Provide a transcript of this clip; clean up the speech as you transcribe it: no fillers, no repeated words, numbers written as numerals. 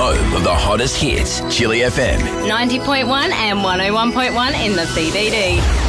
home of the hottest hits, Chili FM. 90.1 and 101.1 in the CBD.